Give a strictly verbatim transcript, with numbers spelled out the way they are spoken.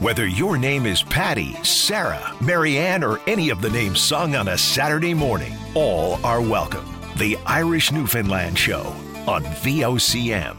Whether your name is Patty, Sarah, Marianne, or any of the names sung on a Saturday morning, all are welcome. The Irish Newfoundland Show on V O C M.